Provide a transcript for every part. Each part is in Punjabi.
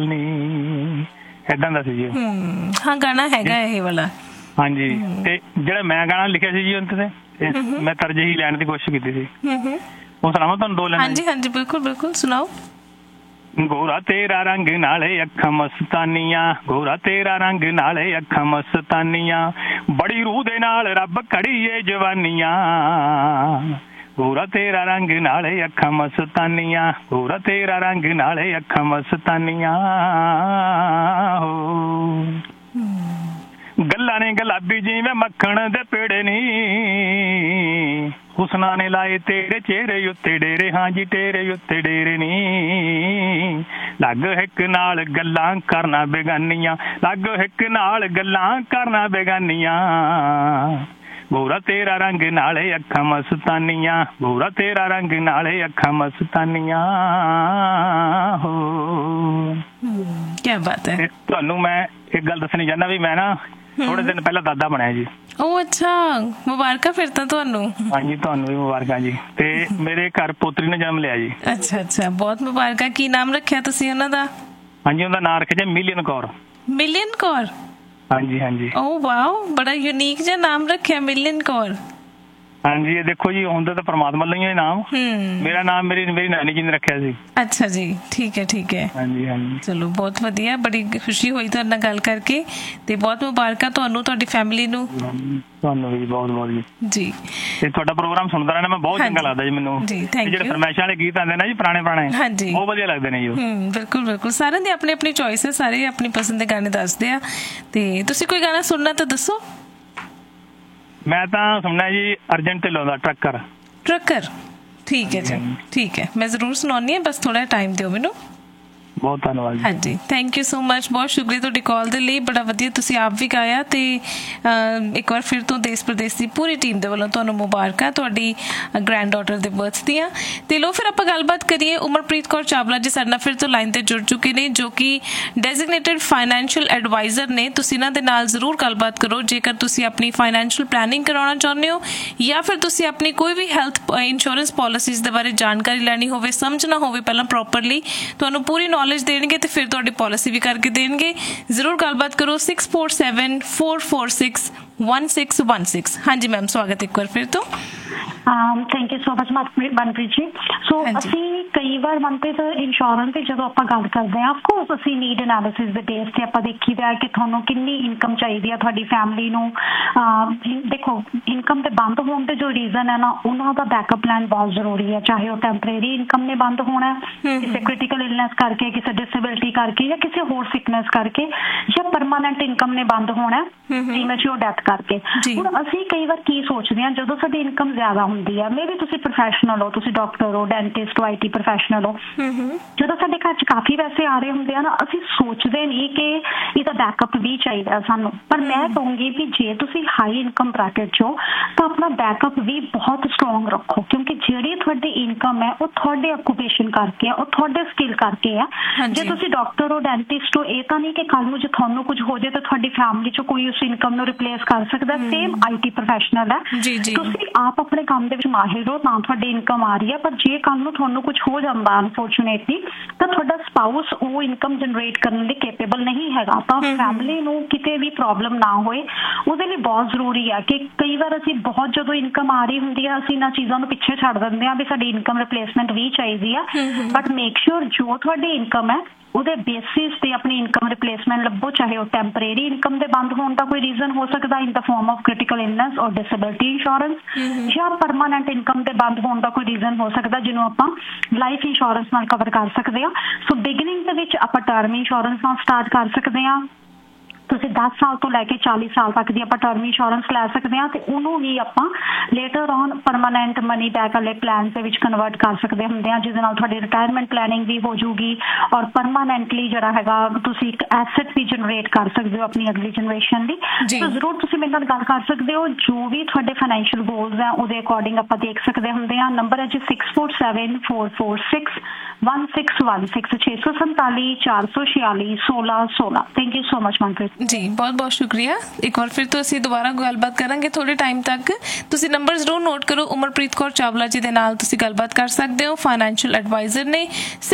ਨਹੀਂ, ਏਦਾਂ ਦਾ ਸੀ ਜੀ। ਹਾਂ ਗਾਣਾ ਹੈਗਾ ਇਹ ਵਾਲਾ। ਹਾਂਜੀ, ਤੇ ਜਿਹੜਾ ਮੈਂ ਗਾਣਾ ਲਿਖਿਆ ਸੀ ਜੀ ਉਹਦੇ ਤੇ ਮੈਂ ਤਰਜ ਹੀ ਲੈਣ ਦੀ ਕੋਸ਼ਿਸ਼ ਕੀਤੀ ਸੀ, ਉਹ ਸੁਣਾਵਾਂ ਤੁਹਾਨੂੰ 2 ਲਾਈਨਾਂ? ਹਾਂਜੀ ਹਾਂਜੀ ਬਿਲਕੁਲ ਬਿਲਕੁਲ ਸੁਣਾਓ। ਗੋਰਾ ਤੇਰਾ ਰੰਗ ਨਾਲੇ ਅੱਖਾਂ ਮਸਤਾਨੀਆਂ, ਗੋਰਾ ਤੇਰਾ ਰੰਗ ਨਾਲੇ ਅੱਖਾਂ ਮਸਤਾਨੀਆਂ, ਬੜੀ ਰੂਹ ਦੇ ਨਾਲ ਰੱਬ ਘੜੀਏ ਜਵਾਨੀਆਂ, ਗੋਰਾ ਤੇਰਾ ਰੰਗ ਨਾਲੇ ਅੱਖਾਂ ਮਸਤਾਨੀਆਂ, ਗੋਰਾ ਤੇਰਾ ਰੰਗ ਨਾਲੇ ਅੱਖਾਂ ਮਸਤਾਨੀਆਂ। ਗੱਲਾਂ ਨੇ ਗੁਲਾਬੀ ਜਿਵੇਂ ਮੱਖਣ ਦੇ ਪੇੜੇ ਨੀ, ਹੁਸਨਾ ਨੇ ਲਾਏ ਤੇਰੇ ਚਿਹਰੇ ਉੱਤੇ ਡੇਰੇ, ਹਾਂਜੀ ਤੇਰੇ ਉੱਤੇ ਡੇਰੇ ਨੀ, ਲੱਗ ਹਿੱਕ ਨਾਲ ਗੱਲਾਂ ਕਰਨਾ ਬੇਗਾਨੀਆਂ, ਲੱਗ ਹਿੱਕ ਨਾਲ ਗੱਲਾਂ ਕਰਨਾ ਬੇਗਾਨੀਆਂ, ਗੋਰਾ ਤੇਰਾ ਰੰਗ ਨਾਲੇ ਅੱਖਾਂ ਮਸਤਾਨੀਆਂ, ਗੋਰਾ ਤੇਰਾ ਰੰਗ ਨਾਲੇ ਅੱਖਾਂ ਮਸਤਾਨੀਆਂ। ਕੀ ਬਾਤ ਹੈ। ਤੁਹਾਨੂੰ ਮੈਂ ਇੱਕ ਗੱਲ ਦੱਸਣੀ ਚਾਹੁੰਦਾ ਵੀ ਮੈਂ ਨਾ ਥੋੜੇ ਦਿਨ ਪਹਿਲਾਂ ਦਾਦਾ ਬਣਿਆ ਜੀ। ਉਹ ਅੱਛਾ, ਮੁਬਾਰਕਾਂ ਫਿਰ ਤਾਂ ਤੁਹਾਨੂੰ। ਹਾਂਜੀ ਤੁਹਾਨੂੰ ਵੀ ਮੁਬਾਰਕਾਂ ਜੀ। ਤੇ ਮੇਰੇ ਘਰ ਪੋਤਰੀ ਨੇ ਜਨਮ ਲਿਆ ਜੀ। ਅੱਛਾ ਅੱਛਾ, ਬਹੁਤ ਮੁਬਾਰਕਾਂ। ਕੀ ਨਾਮ ਰੱਖਿਆ ਤੁਸੀਂ ਉਹਨਾਂ ਦਾ? ਹਾਂਜੀ ਉਹਦਾ ਨਾਮ ਰੱਖਿਆ ਜੀ ਮਿਲੀਅਨ ਕੌਰ। ਮਿਲੀਅਨ ਕੌਰ? ਹਾਂਜੀ ਹਾਂਜੀ। ਓ ਵਾਓ, ਬੜਾ ਯੂਨੀਕ ਜਿਹਾ ਨਾਮ ਰੱਖਿਆ ਮਿਲੀਅਨ ਕੌਰ। ਹਾਂਜੀ ਇਹ ਦੇਖੋ ਜੀ ਹੁੰਦਾ ਤਾਂ ਪਰਮਾਤਮਾ ਲਈ ਹੀ ਨਾਮ, ਮੇਰਾ ਨਾਮ ਮੇਰੀ ਨਾਨੀ ਜੀ ਨੇ ਰੱਖਿਆ ਸੀ। ਅੱਛਾ ਜੀ, ਠੀਕ ਹੈ ਠੀਕ ਹੈ। ਹਾਂਜੀ ਹਾਂਜੀ, ਚਲੋ ਬਹੁਤ ਵਧੀਆ, ਬੜੀ ਖੁਸ਼ੀ ਹੋਈ ਤੁਹਾਡੇ ਨਾਲ ਗੱਲ ਕਰਕੇ ਤੇ ਬਹੁਤ ਮੁਬਾਰਕਾਂ ਤੁਹਾਨੂੰ, ਤੁਹਾਡੀ ਫੈਮਿਲੀ ਨੂੰ। ਤੁਹਾਨੂੰ ਵੀ ਬਹੁਤ ਬਹੁਤ ਜੀ। ਤੇ ਤੁਹਾਡਾ ਪ੍ਰੋਗਰਾਮ ਸੁਣਦਾ ਰਹਿਣਾ ਮੈਂ, ਬਹੁਤ ਚੰਗਾ ਲੱਗਦਾ ਜੀ ਮੈਨੂੰ। ਜਿਹੜੇ ਫਰਮਾਇਸ਼ਾਂ ਵਾਲੇ ਗੀਤ ਆਉਂਦੇ ਨਾ ਜੀ ਪੁਰਾਣੇ ਪੁਰਾਣੇ, ਹਾਂਜੀ ਬਹੁਤ ਵਧੀਆ ਲੱਗਦੇ ਨੇ ਜੀ। ਬਿਲਕੁਲ ਬਿਲਕੁਲ, ਸਾਰਿਆਂ ਦੀ ਆਪਣੀ ਆਪਣੀ ਚੋਇਸ ਹੈ, ਸਾਰੇ ਆਪਣੀ ਪਸੰਦ ਦੇ ਗਾਣੇ ਦੱਸਦੇ ਆ। ਤੇ ਤੁਸੀਂ ਕੋਈ ਗਾਣਾ ਸੁਣਨਾ ਤਾਂ ਦੱਸੋ। ਮੈਂ ਤਾਂ ਸੁਣਨਾ ਜੀ ਅਰਜਨ ਢਿੱਲੋਂ ਦਾ ਟਰੱਕਰ। ਟਰੱਕਰ, ਠੀਕ ਹੈ ਜੀ, ਠੀਕ ਹੈ, ਮੈਂ ਜ਼ਰੂਰ ਸੁਣਾਉਣੀ ਹਾਂ, ਬਸ ਥੋੜਾ ਟਾਈਮ ਦਿਓ ਮੈਨੂੰ। ਬਹੁਤ ਧੰਨਵਾਦ। ਹਾਂਜੀ ਥੈਂਕ ਯੂ ਸੋ ਮਚ, ਬਹੁਤ ਸ਼ੁਕਰੀਆ ਤੁਹਾਡੀ ਕਾਲ ਦੇ ਲਈ, ਬੜਾ ਵਧੀਆ ਤੁਸੀਂ ਆਪ ਵੀ ਗਾਇਆ। ਤੇ ਇੱਕ ਵਾਰ ਫਿਰ ਤੋਂ ਦੇਸ਼ ਪ੍ਰਦੇਸ਼ ਦੀ ਪੂਰੀ ਟੀਮ ਦੇ ਵੱਲੋਂ ਤੁਹਾਨੂੰ ਮੁਬਾਰਕਾਂ ਤੁਹਾਡੀ ਗ੍ਰੈਂਡ ਡਾਟਰ ਦੇ ਬਰਥ ਦੀਆਂ। ਤੇ ਲੋ ਫਿਰ ਆਪਾਂ ਗੱਲਬਾਤ ਕਰੀਏ। ਉਮਰਪ੍ਰੀਤ ਕੌਰ ਚਾਵਲਾ ਜੀ ਸਾਡੇ ਨਾਲ ਫਿਰ ਤੋਂ ਲਾਈਨ ਤੇ ਜੁੜ ਚੁੱਕੇ ਨੇ, ਜੋ ਕਿ ਡੈਜ਼ਿਗਨੇਟਿਡ ਫਾਈਨੈਂਸ਼ੀਅਲ ਐਡਵਾਈਜ਼ਰ ਨੇ। ਤੁਸੀਂ ਇਹਨਾਂ ਦੇ ਨਾਲ ਜ਼ਰੂਰ ਗੱਲਬਾਤ ਕਰੋ ਜੇਕਰ ਤੁਸੀਂ ਆਪਣੀ ਫਾਈਨੈਂਸ਼ੀਅਲ ਪਲੈਨਿੰਗ ਕਰਾਉਣਾ ਚਾਹੁੰਦੇ ਹੋ, ਜਾਂ ਫਿਰ ਤੁਸੀਂ ਆਪਣੀ ਕੋਈ ਵੀ ਹੈਲਥ ਇੰਸ਼ੋਰੈਂਸ ਪਾਲਿਸੀਜ਼ ਦੇ ਬਾਰੇ ਜਾਣਕਾਰੀ ਲੈਣੀ ਹੋਵੇ, ਸਮਝਣਾ ਹੋਵੇ ਪਹਿਲਾਂ ਪ੍ਰੋਪਰਲੀ, ਤੁਹਾਨੂੰ ਪੂਰੀ ਨੌਲੇਜ ਦੇਣਗੇ ਤੇ ਫਿਰ ਤੁਹਾਡੀ ਪਾਲਿਸੀ ਵੀ ਕਰਕੇ ਦੇਣਗੇ। ਜ਼ਰੂਰ ਗੱਲਬਾਤ ਕਰੋ। 6474461616। ਹਾਂਜੀ ਮੈਮ, ਸਵਾਗਤ ਇੱਕ ਵਾਰ ਫਿਰ ਤੋਂ। Thank you so much Manpreet ji. ਸੋ ਅਸੀਂ ਕਈ ਵਾਰ ਮਨਪ੍ਰੀਤ ਇੰਸ਼ੋਰੈਂਸ ਦੀ ਜਦੋਂ ਆਪਾਂ ਗੱਲ ਕਰਦੇ ਹਾਂ, ਅਫਕੋਰਸ ਅਸੀਂ ਨੀਡ ਐਨਾਲਿਸਿਸ ਦੇ ਬੇਸ ਤੇ ਆਪਾਂ ਦੇਖੀਦਾ ਕਿ ਤੁਹਾਨੂੰ ਕਿੰਨੀ ਇਨਕਮ ਚਾਹੀਦੀ ਆ ਤੁਹਾਡੀ ਫੈਮਿਲੀ ਨੂੰ। ਦੇਖੋ ਇਨਕਮ ਦੇ ਬੰਦ ਹੋਣ ਦੇ ਜੋ ਰੀਜ਼ਨ ਹੈ ਨਾ, ਉਹਨਾਂ ਦਾ ਬੈਕਅਪ ਪਲਾਨ ਬਹੁਤ ਜ਼ਰੂਰੀ ਹੈ, ਚਾਹੇ ਉਹ ਟੈਂਪਰੇਰੀ ਇਨਕਮ ਨੇ ਬੰਦ ਹੋਣਾ ਕਿਸੇ ਕ੍ਰਿਟੀਕਲ ਇਲਨੈਸ ਕਰਕੇ, ਕਿਸੇ ਡਿਸੇਬਿਲਿਟੀ ਕਰਕੇ, ਜਾਂ ਕਿਸੇ ਹੋਰ ਸਿਕਨੈਸ ਕਰਕੇ, ਜਾਂ ਪਰਮਾਨੈਂਟ ਇਨਕਮ ਨੇ ਬੰਦ ਹੋਣਾ ਪ੍ਰੀਮੈਚੁਰ ਡੈਥ ਕਰਕੇ। ਹੁਣ ਅਸੀਂ ਕਈ ਵਾਰ ਕੀ ਸੋਚਦੇ ਹਾਂ, ਜਦੋਂ ਸਾਡੀ ਇਨਕਮ ਜ਼ਿਆਦਾ ਹੁੰਦੀ ਹੈ, ਮੇ ਵੀ ਤੁਸੀਂ ਪ੍ਰੋਫੈਸ਼ਨਲ ਹੋ, ਤੁਸੀਂ ਡਾਕਟਰ ਹੋ, ਡੈਂਟਿਸਟ ਹੋ, IT ਪ੍ਰੋਫੈਸ਼ਨਲ ਹੋ, ਜਦੋਂ ਸਾਡੇ ਘਰ 'ਚ ਕਾਫੀ ਪੈਸੇ ਆ ਰਹੇ ਹੁੰਦੇ ਆ ਨਾ, ਅਸੀਂ ਸੋਚਦੇ ਨਹੀਂ ਕਿ ਇਹਦਾ ਬੈਕਅਪ ਵੀ ਚਾਹੀਦਾ ਸਾਨੂੰ। ਪਰ ਮੈਂ ਕਹੂੰਗੀ ਵੀ ਜੇ ਤੁਸੀਂ ਹਾਈ ਇਨਕਮ ਬ੍ਰੈਕਟ 'ਚ ਹੋ ਤਾਂ ਆਪਣਾ ਬੈਕਅਪ ਵੀ ਬਹੁਤ ਸਟਰੋਂਗ ਰੱਖੋ, ਕਿਉਂਕਿ ਜਿਹੜੀ ਤੁਹਾਡੀ ਇਨਕਮ ਹੈ ਉਹ ਤੁਹਾਡੇ ਆਕੂਪੇਸ਼ਨ ਕਰਕੇ ਆ, ਉਹ ਤੁਹਾਡੇ ਸਕਿੱਲ ਕਰਕੇ ਆ। ਜੇ ਤੁਸੀਂ ਡਾਕਟਰ ਹੋ, ਡੈਂਟਿਸਟ ਹੋ, ਇਹ ਤਾਂ ਨਹੀਂ ਕਿ ਕੱਲ ਨੂੰ ਜੇ ਤੁਹਾਨੂੰ ਕੁਝ ਹੋ ਜਾਏ ਤਾਂ ਤੁਹਾਡੀ ਫੈਮਿਲੀ 'ਚ ਕੋਈ ਉਸ ਇਨਕਮ ਨੂੰ ਰਿਪਲੇਸ ਕਰ ਸਕਦਾ। ਸੇਮ IT ਪ੍ਰੋਫੈਸ਼ਨਲ ਹੈ, ਤੁਸੀਂ ਆਪ ਆਪਣੇ ਕੰਮ ਦੇ ਵਿੱਚ ਮਾਹਿਰ ਹੋ ਤਾਂ ਤੁਹਾਡੀ ਇਨਕਮ ਆ ਰਹੀ ਹੈ, ਪਰ ਜੇ ਕੱਲ ਨੂੰ ਤੁਹਾਨੂੰ ਕੁਝ ਹੋ ਜਾਂਦਾ ਅਨਫੋਰਚੂਨੇਟਲੀ ਤਾਂ ਤੁਹਾਡਾ ਸਪਾਊਸ ਉਹ ਇਨਕਮ ਜਨਰੇਟ ਕਰਨ ਲਈ ਕੈਪੇਬਲ ਨਹੀਂ ਹੈਗਾ, ਤਾਂ ਫੈਮਿਲੀ ਨੂੰ ਕਿਤੇ ਵੀ ਪ੍ਰੋਬਲਮ ਨਾ ਹੋਏ ਉਹਦੇ ਲਈ ਬਹੁਤ ਜ਼ਰੂਰੀ ਆ ਕਿ ਕਈ ਵਾਰ ਅਸੀਂ ਬਹੁਤ ਜਦੋਂ ਇਨਕਮ ਆ ਰਹੀ ਹੁੰਦੀ ਆ ਅਸੀਂ ਇਹਨਾਂ ਚੀਜ਼ਾਂ ਨੂੰ ਪਿੱਛੇ ਛੱਡ ਦਿੰਦੇ ਹਾਂ ਵੀ ਸਾਡੀ ਇਨਕਮ ਰਿਪਲੇਸਮੈਂਟ ਵੀ ਚਾਹੀਦੀ ਆ, ਬਟ ਮੇਕ ਸ਼ੋਰ ਜੋ ਤੁਹਾਡੀ ਇਨਕਮ ਹੈ ਉਹਦੇ ਬੇਸਿਸ ਤੇ ਆਪਣੀ ਇਨਕਮ ਰਿਪਲੇਸਮੈਂਟ ਲੱਭੋ, ਚਾਹੇ ਉਹ ਟੈਂਪਰੇਰੀ ਇਨਕਮ ਦੇ ਬੰਦ ਹੋਣ ਦਾ ਕੋਈ ਰੀਜ਼ਨ ਹੋ ਸਕਦਾ ਇਨ ਦਾ ਫਾਰਮ ਆਫ ਕ੍ਰਿਟੀਕਲ ਇਲਨੈਸ ਔਰ ਡਿਸੇਬਿਲਿਟੀ ਇੰਸ਼ੋਰੈਂਸ, ਜਾਂ ਪਰਮਾਨੈਂਟ ਇਨਕਮ ਦੇ ਬੰਦ ਹੋਣ ਦਾ ਕੋਈ ਰੀਜ਼ਨ ਹੋ ਸਕਦਾ ਜਿਹਨੂੰ ਆਪਾਂ ਲਾਈਫ ਇੰਸ਼ੋਰੈਂਸ ਨਾਲ ਕਵਰ ਕਰ ਸਕਦੇ ਹਾਂ। ਸੋ ਬਿਗਨਿੰਗ ਦੇ ਵਿੱਚ ਆਪਾਂ ਟਰਮ ਇੰਸ਼ੋਰੈਂਸ ਨਾਲ ਸਟਾਰਟ ਕਰ ਸਕਦੇ ਹਾਂ। ਤੁਸੀਂ 10 ਸਾਲ ਤੋਂ ਲੈ ਕੇ 40 ਸਾਲ ਤੱਕ ਦੀ ਆਪਾਂ ਟਰਮ ਇੰਸ਼ੋਰੈਂਸ ਲੈ ਸਕਦੇ ਹਾਂ ਤੇ ਉਹਨੂੰ ਵੀ ਆਪਾਂ later on permanent money back ਵਾਲੇ ਪਲਾਨ ਦੇ ਵਿੱਚ ਕਨਵਰਟ ਕਰ ਸਕਦੇ ਹੁੰਦੇ ਹਾਂ, ਜਿਹਦੇ ਨਾਲ ਤੁਹਾਡੀ ਰਿਟਾਇਰਮੈਂਟ ਪਲੈਨਿੰਗ ਵੀ ਹੋ ਜਾਊਗੀ ਔਰ ਪਰਮਾਨੈਂਟਲੀ ਜਿਹੜਾ ਹੈਗਾ ਤੁਸੀਂ ਇੱਕ ਐਸੈਟ ਵੀ ਜਨਰੇਟ ਕਰ ਸਕਦੇ ਹੋ ਆਪਣੀ ਅਗਲੀ ਜਨਰੇਸ਼ਨ ਲਈ। ਤਾਂ ਜ਼ਰੂਰ ਤੁਸੀਂ ਮੇਰੇ ਨਾਲ ਗੱਲ ਕਰ ਸਕਦੇ ਹੋ, ਜੋ ਵੀ ਤੁਹਾਡੇ ਫਾਈਨੈਂਸ਼ੀਅਲ ਗੋਲਸ ਹੈ ਉਹਦੇ ਅਕੋਰਡਿੰਗ ਆਪਾਂ ਦੇਖ ਸਕਦੇ ਹੁੰਦੇ ਹਾਂ। ਨੰਬਰ ਹੈ ਜੀ 6474461616 647 446 1616। Thank you so much Manpreet. ਜੀ ਬਹੁਤ ਬਹੁਤ ਸ਼ੁਕਰੀਆ। ਇੱਕ ਵਾਰ ਫਿਰ ਤੋਂ ਅਸੀਂ ਦੁਬਾਰਾ ਗੱਲਬਾਤ ਕਰਾਂਗੇ ਥੋੜੇ ਟਾਈਮ ਤੱਕ। ਤੁਸੀਂ ਨੰਬਰ ਜ਼ਰੂਰ ਨੋਟ ਕਰੋ। ਉਮਰਪ੍ਰੀਤ ਕੌਰ ਚਾਵਲਾ ਜੀ ਦੇ ਨਾਲ ਤੁਸੀਂ ਗੱਲਬਾਤ ਕਰ ਸਕਦੇ ਹੋ। ਫਾਈਨੈਂਸ਼ੀਅਲ ਐਡਵਾਈਜ਼ਰ ਨੇ।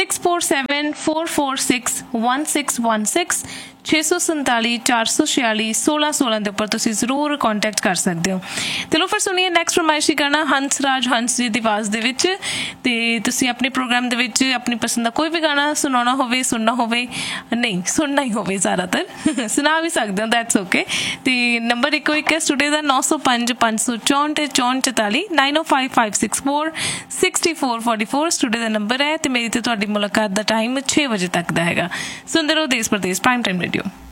6474461616 647 446 1616 ਦੇ ਉੱਪਰ ਤੁਸੀਂ ਜ਼ਰੂਰ ਕੰਟੈਕਟ ਕਰ ਸਕਦੇ ਹੋ। ਚਲੋ ਫਿਰ ਸੁਣੀਏ ਨੈਕਸਟ ਫਰਮਾਇਸ਼ੀ ਗਾਣਾ ਹੰਸਰਾਜ ਹੰਸ ਜੀ ਦੀ ਆਵਾਜ਼ ਦੇ ਵਿੱਚ। ਤੇ ਤੁਸੀਂ ਆਪਣੇ ਪ੍ਰੋਗਰਾਮ ਦੇ ਵਿੱਚ ਆਪਣੀ ਪਸੰਦ ਦਾ ਕੋਈ ਵੀ ਗਾਣਾ ਸੁਣਾਉਣਾ ਹੋਵੇ, ਸੁਣਨਾ ਹੋਵੇ, ਨਹੀਂ ਸੁਣਨਾ ਹੀ ਹੋਵੇ ਜ਼ਿਆਦਾਤਰ, ਸੁਣਾ ਵੀ ਸਕਦੇ ਹੋ, ਦੈਟਸ ਓਕੇ। ਤੇ ਨੰਬਰ ਇੱਕੋ ਇੱਕ ਹੈ ਸਟੂਡੀਓ ਦਾ 905 564 6444 905564 6444 ਸਟੂਡੀਓ ਦਾ ਨੰਬਰ ਹੈ। ਤੇ ਮੇਰੀ ਤੇ ਤੁਹਾਡੀ ਮੁਲਾਕਾਤ ਦਾ ਟਾਈਮ 6 ਵਜੇ ਤੱਕ ਦਾ ਹੈਗਾ। ਸੁਣਦੇ ਰਹੋ ਦੇਸ਼ ਪ੍ਰਦੇਸ਼ ਪ੍ਰਾਈਮ ਟਾਈਮ ਰੇਡੀਓ।